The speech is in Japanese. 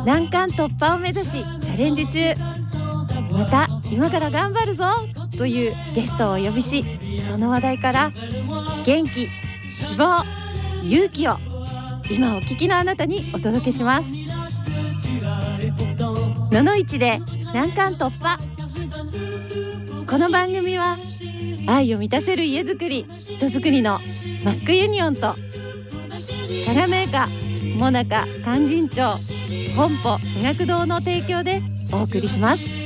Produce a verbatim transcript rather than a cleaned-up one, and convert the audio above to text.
難関突破を目指しチャレンジ中。また今から頑張るぞというゲストをお呼びし、その話題から元気、希望、勇気を今お聞きのあなたにお届けします。ののいちで難関突破。この番組は愛を満たせる家づくり人づくりのマックユニオンとカラメーカーモナカ勧進帳本舗医学堂の提供でお送りします。